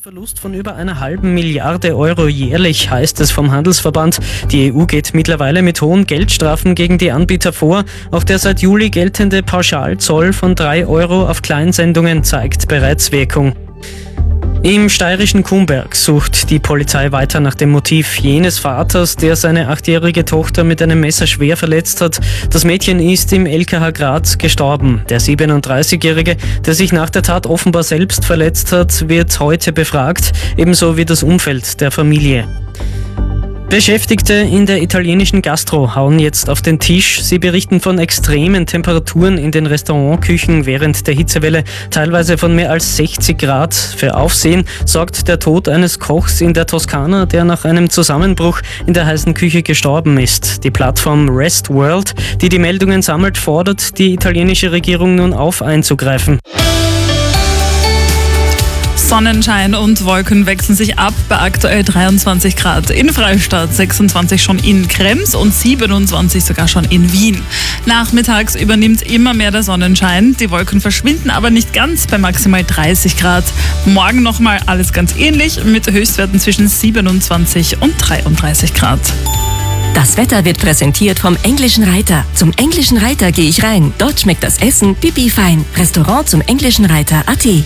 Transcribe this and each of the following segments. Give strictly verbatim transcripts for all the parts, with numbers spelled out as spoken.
Verlust von über einer halben Milliarde Euro jährlich, heißt es vom Handelsverband. Die E U geht mittlerweile mit hohen Geldstrafen gegen die Anbieter vor. Auch der seit Juli geltende Pauschalzoll von drei Euro auf Kleinsendungen zeigt bereits Wirkung. Im steirischen Kumberg sucht die Polizei weiter nach dem Motiv jenes Vaters, der seine achtjährige Tochter mit einem Messer schwer verletzt hat. Das Mädchen ist im L K H Graz gestorben. Der siebenunddreißigjährige, der sich nach der Tat offenbar selbst verletzt hat, wird heute befragt, ebenso wie das Umfeld der Familie. Beschäftigte in der italienischen Gastro hauen jetzt auf den Tisch. Sie berichten von extremen Temperaturen in den Restaurantküchen während der Hitzewelle, teilweise von mehr als sechzig Grad. Für Aufsehen sorgt der Tod eines Kochs in der Toskana, der nach einem Zusammenbruch in der heißen Küche gestorben ist. Die Plattform Rest World, die die Meldungen sammelt, fordert die italienische Regierung nun auf, einzugreifen. Sonnenschein und Wolken wechseln sich ab bei aktuell dreiundzwanzig Grad in Freistadt, sechsundzwanzig schon in Krems und siebenundzwanzig sogar schon in Wien. Nachmittags übernimmt immer mehr der Sonnenschein, die Wolken verschwinden aber nicht ganz bei maximal dreißig Grad. Morgen nochmal alles ganz ähnlich mit Höchstwerten zwischen siebenundzwanzig und dreiunddreißig Grad. Das Wetter wird präsentiert vom Englischen Reiter. Zum Englischen Reiter gehe ich rein. Dort schmeckt das Essen pipi fein. Restaurant zum Englischen Reiter punkt at.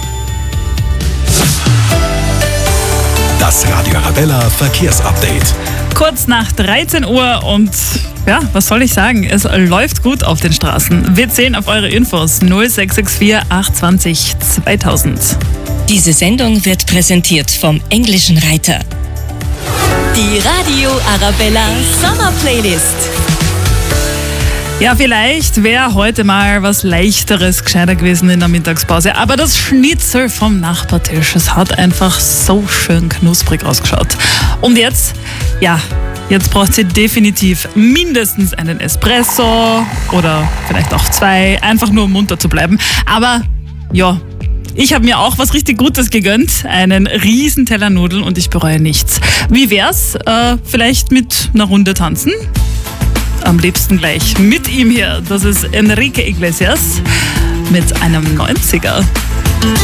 Das Radio Arabella Verkehrsupdate. Kurz nach dreizehn Uhr und ja, was soll ich sagen? Es läuft gut auf den Straßen. Wir zählen auf eure Infos null sechs sechs vier acht zwei null zweitausend. Diese Sendung wird präsentiert vom Englischen Reiter. Die Radio Arabella Summer Playlist. Ja, vielleicht wäre heute mal was Leichteres gescheiter gewesen in der Mittagspause. Aber das Schnitzel vom Nachbartisch, es hat einfach so schön knusprig ausgeschaut. Und jetzt, ja, jetzt braucht ihr definitiv mindestens einen Espresso oder vielleicht auch zwei, einfach nur um munter zu bleiben. Aber ja, ich habe mir auch was richtig Gutes gegönnt, einen riesen Teller Nudeln und ich bereue nichts. Wie wär's? Äh, vielleicht mit einer Runde tanzen? Am liebsten gleich mit ihm hier. Das ist Enrique Iglesias mit einem neunziger.